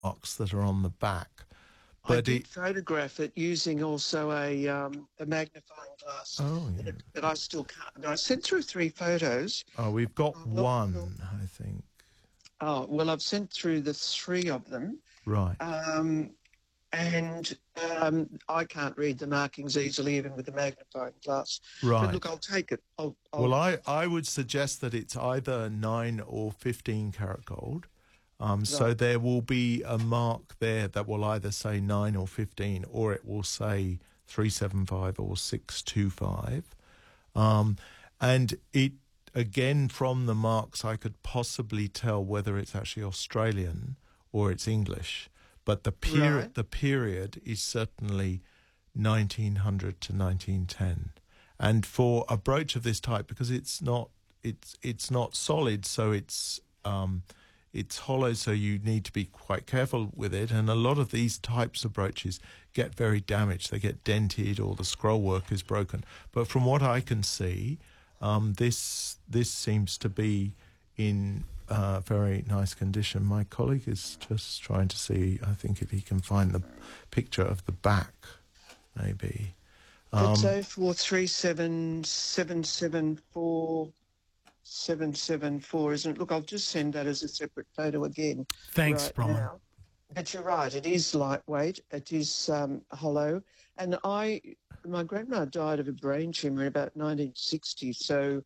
marks that are on the back. But I did photograph it using also a magnifying glass that I still can't. I sent through 3 photos. Oh, we've got one, I think. Oh, well, I've sent through the 3 of them. Right. And I can't read the markings easily, even with the magnifying glass. Right. But look, I'll take it. Well, I would suggest that it's either 9 or 15 karat gold. So there will be a mark there that will either say 9 or 15, or it will say 375 or 625. And it, again, from the marks, I could possibly tell whether it's actually Australian or it's English. But the period is certainly 1900 to 1910. And for a brooch of this type, because it's not solid, so it's hollow, so you need to be quite careful with it. And a lot of these types of brooches get very damaged. They get dented or the scroll work is broken. But from what I can see, this seems to be in very nice condition. My colleague is just trying to see, I think, if he can find the picture of the back, maybe. It's 0437774, isn't it? Look, I'll just send that as a separate photo again. Thanks, Bronwyn. But you're right, it is lightweight, it is hollow. And my grandma died of a brain tumour in about 1960, so,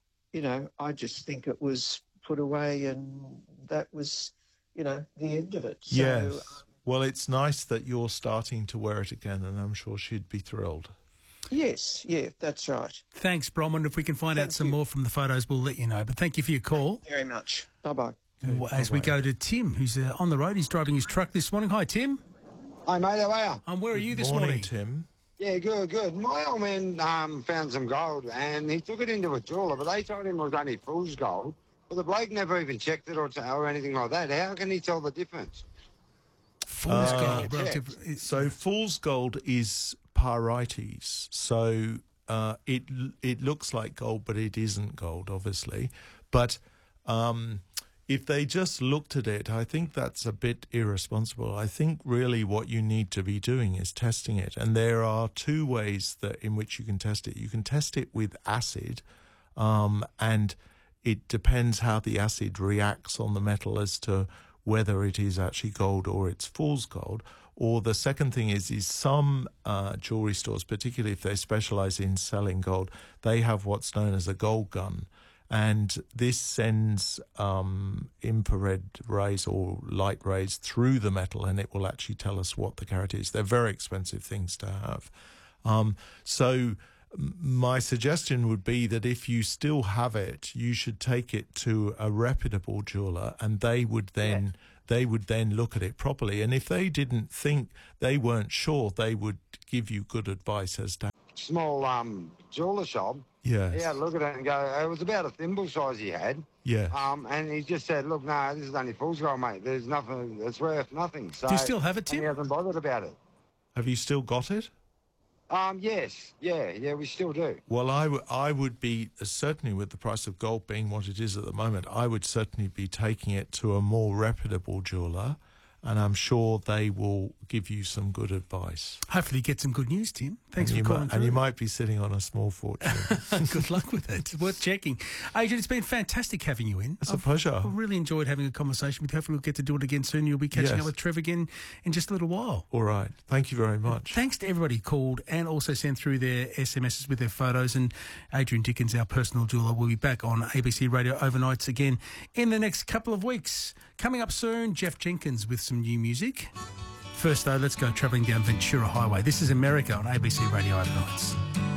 I just think it was put away and that was, the end of it. So, yes. Well, it's nice that you're starting to wear it again, and I'm sure she'd be thrilled. Yes, yeah, that's right. Thanks, Bronwyn. If we can find out some more from the photos, we'll let you know. But thank you for your call. Thank you very much. Bye-bye. As we go to Tim, who's on the road. He's driving his truck this morning. Hi, Tim. Hi, mate. How are you? Where are you this morning? Tim. Yeah, good. My old man found some gold and he took it into a jeweller, but they told him it was only fool's gold. Well, the bloke never even checked it or anything like that. How can he tell the difference? Fool's gold. So fool's gold is pyrite. So it looks like gold, but it isn't gold, obviously. But if they just looked at it, I think that's a bit irresponsible. I think really what you need to be doing is testing it. And there are 2 ways in which you can test it. You can test it with acid, and it depends how the acid reacts on the metal as to whether it is actually gold or it's fool's gold. Or the second thing is some jewellery stores, particularly if they specialise in selling gold, they have what's known as a gold gun. And this sends infrared rays or light rays through the metal, and it will actually tell us what the carat is. They're very expensive things to have. So my suggestion would be that if you still have it, you should take it to a reputable jeweller, and they would then look at it properly. And if they they weren't sure, they would give you good advice as to small jeweller shop. Yes. Yeah, look at it and go, it was about a thimble size he had. Yeah. And he just said, look, no, this is only fool's gold, mate. There's nothing, it's worth nothing. So do you still have it, Tim? He hasn't bothered about it. Have you still got it? Yes. Yeah, we still do. Well, I would be, certainly with the price of gold being what it is at the moment, I would certainly be taking it to a more reputable jeweller, and I'm sure they will give you some good advice. Hopefully get some good news, Tim. Thanks for calling through. And you might be sitting on a small fortune. Good luck with it. It's worth checking. Adrian, it's been fantastic having you in. It's a pleasure. I've really enjoyed having a conversation with you. Hopefully we'll get to do it again soon. You'll be catching up with Trev again in just a little while. All right. Thank you very much. Thanks to everybody who called and also sent through their SMSs with their photos. And Adrian Dickens, our personal jeweller, will be back on ABC Radio Overnights again in the next couple of weeks. Coming up soon, Jeff Jenkins with some new music. First, though, let's go travelling down Ventura Highway. This is America on ABC Radio Overnights.